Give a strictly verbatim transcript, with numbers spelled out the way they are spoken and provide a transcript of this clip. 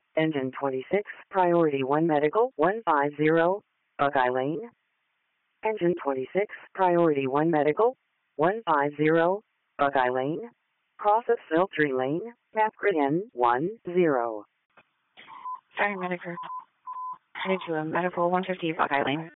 Engine twenty-six, Priority one Medical, one five zero, Buckeye Lane. Engine twenty-six, Priority one Medical, one five zero, Buckeye Lane. Cross of Filtry Lane, map grid N one zero. Sorry, Medical. Headed to a medical one fifty Buckeye Lane.